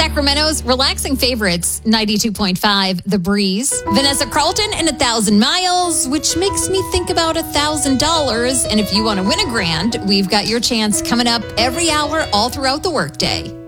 Sacramento's relaxing favorites, 92.5 The Breeze. Vanessa Carlton and 1,000 Miles, which makes me think about $1,000. And if you want to win $1,000, we've got your chance coming up every hour all throughout the workday.